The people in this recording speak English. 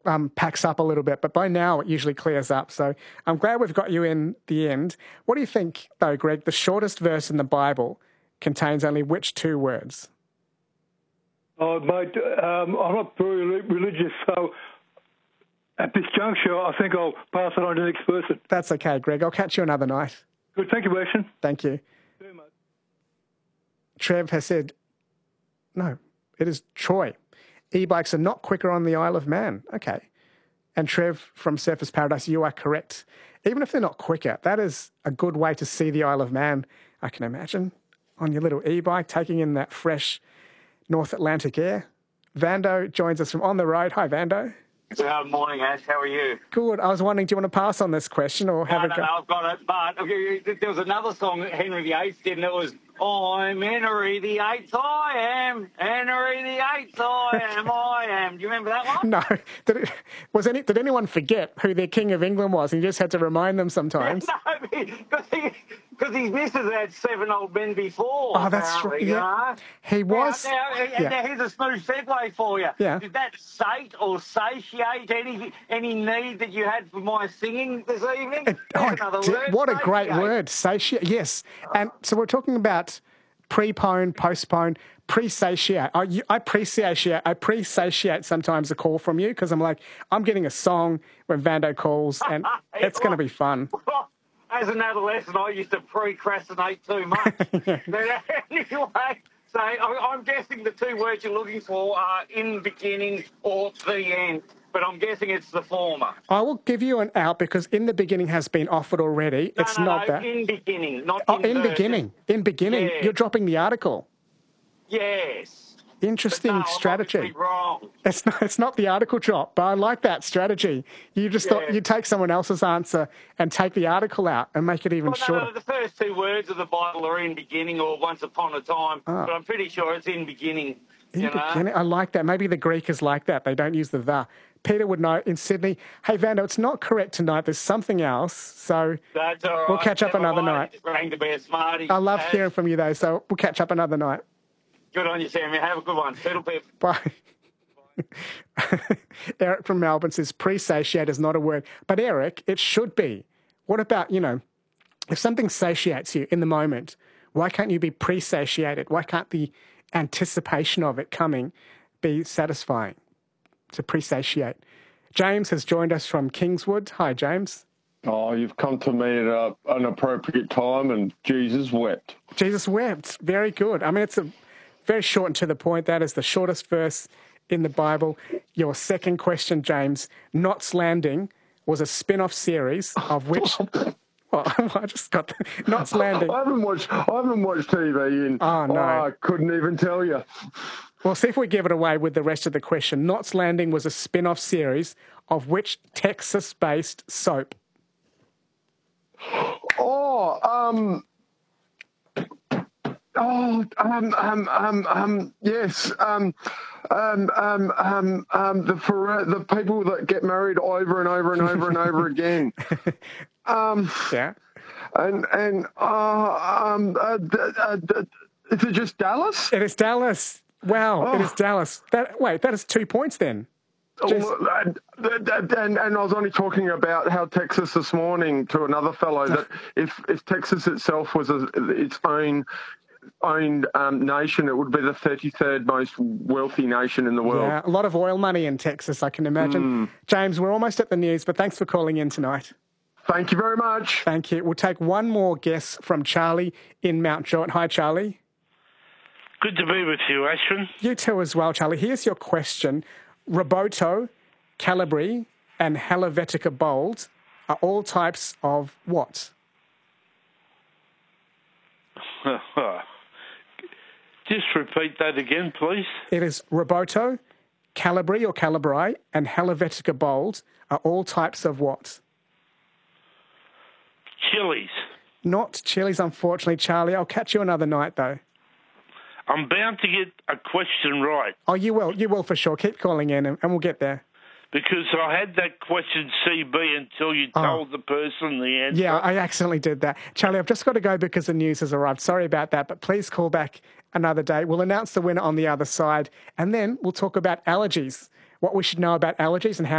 packs up a little bit, but by now it usually clears up. So I'm glad we've got you in the end. What do you think, though, Greg? The shortest verse in the Bible contains only which two words? Oh, mate, I'm not very religious, so at this juncture, I think I'll pass it on to the next person. That's okay, Greg. I'll catch you another night. Good. Thank you, Weston. Thank you. Yeah, mate. Trev has said, no, it is Troy. E-bikes are not quicker on the Isle of Man. Okay. And Trev from Surfers Paradise, you are correct. Even if they're not quicker, that is a good way to see the Isle of Man, I can imagine, on your little e-bike, taking in that fresh North Atlantic air. Vando joins us from On the Road. Hi, Vando. Good morning, Ash. How are you? Good. I was wondering, do you want to pass on this question or have No, a go? no, I've got it. But okay, there was another song that Henry VIII did, and it was, I'm Henry VIII, I am. Henry VIII, I am. Do you remember that one? No. Did anyone forget who their King of England was? And you just had to remind them sometimes. No, because his missus had 7 old men before. Oh, that's right. Yeah. He was. Now, here's a smooth segue for you. Yeah. Did that sate or satiate any need that you had for my singing this evening? What a great word. Satiate. Yes. And so we're talking about prepone, postpone, pre-satiate. I pre-satiate sometimes a call from you because I'm like, I'm getting a song when Vando calls and it's going to be fun. As an adolescent, I used to procrastinate too much. But anyway, so I'm guessing the two words you're looking for are in beginning or the end. But I'm guessing it's the former. I will give you an out because in the beginning has been offered already. It's not that. In beginning, not in beginning. In beginning. Yeah. You're dropping the article. Yes. Interesting strategy. I'm wrong. It's not the article drop, but I like that strategy. You just thought you'd take someone else's answer and take the article out and make it even shorter. No, the first two words of the Bible are in beginning or once upon a time, but I'm pretty sure it's in beginning. In beginning? I like that. Maybe the Greek is like that. They don't use the. Peter would know in Sydney, hey, Vando, it's not correct tonight. There's something else. So that's all right. We'll catch up another night. Just rang to be a smarty. I love hearing from you, though, so we'll catch up another night. Good on you, Sammy. Have a good one. Fiddle pip. Bye. Eric from Melbourne says pre-satiate is not a word. But, Eric, it should be. What about, if something satiates you in the moment, why can't you be pre-satiated? Why can't the anticipation of it coming be satisfying to pre-satiate? James has joined us from Kingswood. Hi, James. Oh, you've come to me at an appropriate time, and Jesus wept. Jesus wept. Very good. I mean, it's a very short and to the point. That is the shortest verse in the Bible. Your second question, James. Knots Landing was a spin-off series of which... Well, I just got Knots Landing. I haven't watched TV in... Oh, no. I couldn't even tell you. Well, see if we give it away with the rest of the question. Knots Landing was a spin-off series of which Texas-based soap? Yes. The people that get married over and over and over and over again. Yeah. Is it just Dallas? It is Dallas. Wow, It is Dallas. That is 2 points then. And I was only talking about how Texas this morning to another fellow that if Texas itself was its own nation, it would be the 33rd most wealthy nation in the world. Yeah, a lot of oil money in Texas, I can imagine. James, we're almost at the news, but thanks for calling in tonight. Thank you very much. Thank you. We'll take one more guess from Charlie in Mount Druitt. Hi, Charlie. Good to be with you, Ashwin. You too as well, Charlie. Here's your question. Roboto, Calibri, and Helvetica Bold are all types of what? Just repeat that again, please. It is Roboto, Calibri or Calibri, and Helvetica Bold are all types of what? Chilies. Not chilies, unfortunately, Charlie. I'll catch you another night, though. I'm bound to get a question right. Oh, you will. You will for sure. Keep calling in and we'll get there. Because I had that question CB until you told the person the answer. Yeah, I accidentally did that. Charlie, I've just got to go because the news has arrived. Sorry about that, but please call back another day. We'll announce the winner on the other side, and then we'll talk about allergies, what we should know about allergies and how